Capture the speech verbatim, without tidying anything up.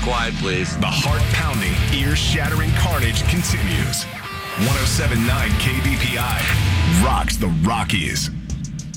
quiet, please. The heart-pounding, ear-shattering carnage continues. one oh seven point nine K B P I rocks the Rockies.